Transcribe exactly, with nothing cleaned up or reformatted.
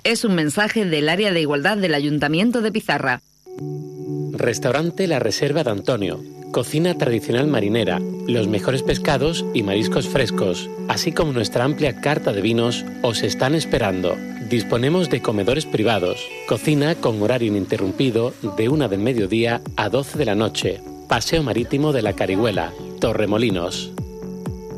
Es un mensaje del área de igualdad del Ayuntamiento de Pizarra. Restaurante La Reserva de Antonio. Cocina tradicional marinera, los mejores pescados y mariscos frescos, así como nuestra amplia carta de vinos, os están esperando. Disponemos de comedores privados, cocina con horario ininterrumpido de una del mediodía a doce de la noche. Paseo Marítimo de la Carihuela, Torremolinos.